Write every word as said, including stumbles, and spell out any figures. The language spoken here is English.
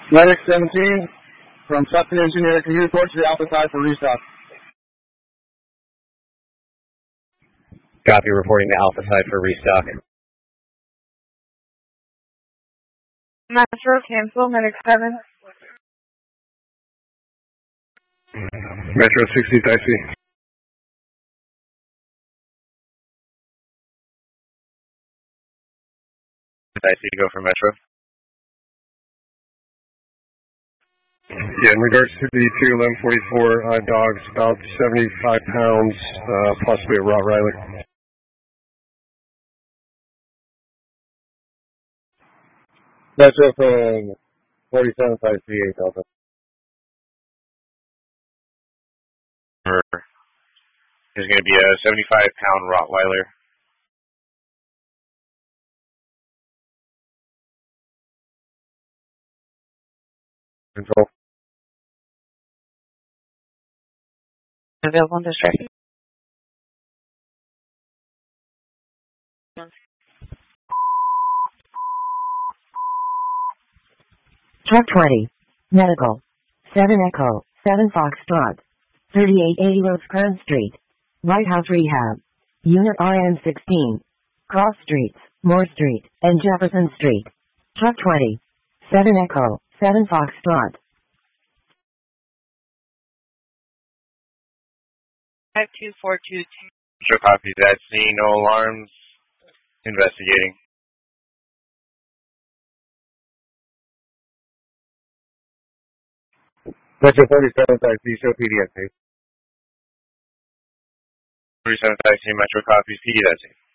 Medic seventeen from Sutton Engineer, can you report to the Alpha side for restock? Copy, reporting to Alpha side for restock. Metro, cancel, Medic seven. Metro sixty, Dicey. Dicey, go for Metro. Yeah, in regards to the two eleven forty-four uh, dogs, about seventy-five pounds, uh, possibly a Rottweiler. Metro from forty-seven five three eight Delta. There's going to be a seventy-five pound Rottweiler. Control. Available on district. Truck twenty. Medical. seven Echo. seven Foxtrot. thirty-eight eighty Rosecrans Street. White House Rehab. Unit R N sixteen. Cross Streets, Moore Street, and Jefferson Street. Truck twenty. seven Echo. seven Foxtrot. five two four two two. Sure, copy that. Seeing no alarms. Investigating. Metro forty-seven five three, show P D S A. forty-seven five three Metro copies, P D S A.